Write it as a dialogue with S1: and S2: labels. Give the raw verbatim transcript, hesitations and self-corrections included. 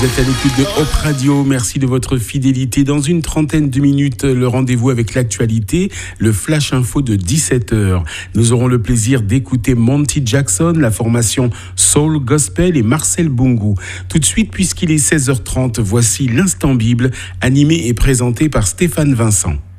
S1: Vous êtes à l'écoute de Hop Radio, merci de votre fidélité. Dans une trentaine de minutes, le rendez-vous avec l'actualité, le Flash Info de dix-sept heures. Nous aurons le plaisir d'écouter Monty Jackson, la formation Soul Gospel et Marcel Bungu. Tout de suite, puisqu'il est seize heures trente, voici l'Instant Bible, animé et présenté par Stéphane Vincent.